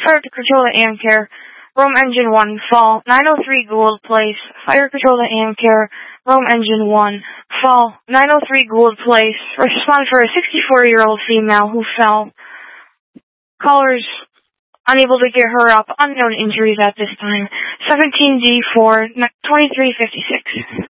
Fire to control the Amcare. Rome Engine 1, fall. 903 Gould Place. Fire control the Amcare. Rome Engine 1, fall. 903 Gould Place. Respond for a 64-year-old female who fell. Callers unable to get her up. Unknown injuries at this time. 17D4, 2356.